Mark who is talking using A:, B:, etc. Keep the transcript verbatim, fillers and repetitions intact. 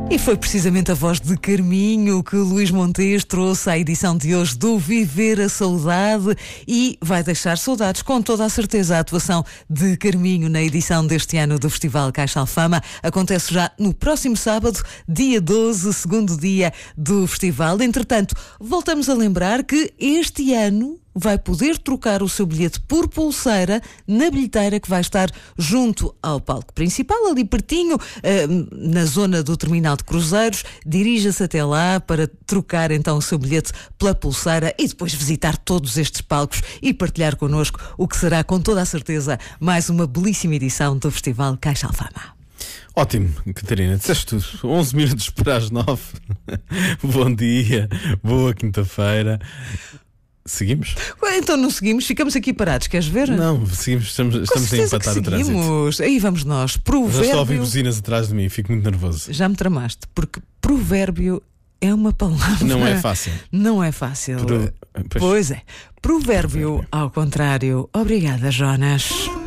A: E foi precisamente a voz de Carminho que Luís Montes trouxe à edição de hoje do Viver a Saudade e vai deixar saudades, com toda a certeza. A atuação de Carminho na edição deste ano do Festival Caixa Alfama acontece já no próximo sábado, dia doze, segundo dia do festival. Entretanto, voltamos a lembrar que este ano vai poder trocar o seu bilhete por pulseira na bilheteira que vai estar junto ao palco principal, ali pertinho, na zona do terminal de cruzeiros. Dirija-se até lá para trocar então o seu bilhete pela pulseira e depois visitar todos estes palcos e partilhar connosco o que será, com toda a certeza, mais uma belíssima edição do Festival Caixa Alfama.
B: Ótimo, Catarina, disseste tudo. onze minutos para as nove. Bom dia, boa quinta-feira. Seguimos?
A: Então não seguimos, ficamos aqui parados, queres ver?
B: Não, seguimos, estamos, estamos a empatar o trânsito.
A: Aí vamos nós. Provérbio...
B: Já estou a ouvir buzinas atrás de mim, fico muito nervoso.
A: Já me tramaste, porque provérbio é uma palavra...
B: Não é fácil.
A: Não é fácil.
B: Pro...
A: Pois... pois é. Provérbio, provérbio ao contrário. Obrigada, Jonas.